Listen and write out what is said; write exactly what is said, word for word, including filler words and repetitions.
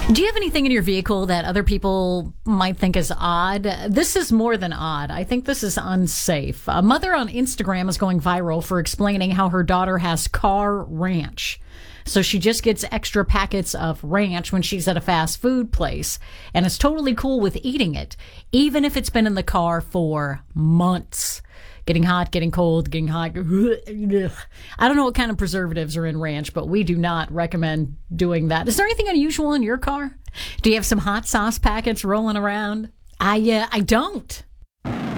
Do you have anything in your vehicle that other people might think is odd? This is more than odd. I think this is unsafe. A mother on Instagram is going viral for explaining how her daughter has car ranch. So she just gets extra packets of ranch when she's at a fast food place and is totally cool with eating it, even if it's been in the car for months. Getting hot, getting cold, getting hot. I don't know what kind of preservatives are in ranch, but we do not recommend doing that. Is there anything unusual in your car? Do you have some hot sauce packets rolling around? I uh, I don't.